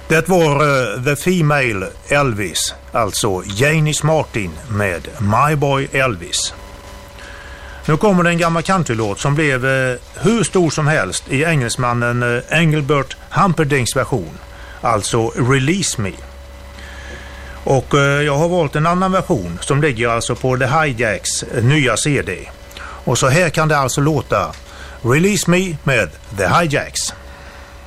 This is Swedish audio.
Det var The Female Elvis, alltså Janis Martin med My Boy Elvis. Nu kommer det en gammal countrylåt som blev hur stor som helst i engelsmannen Engelbert Humperdinck's version, alltså Release Me. Och jag har valt en annan version som ligger alltså på The Hijacks nya CD. Och så här kan det alltså låta: Release Me med The Hijacks.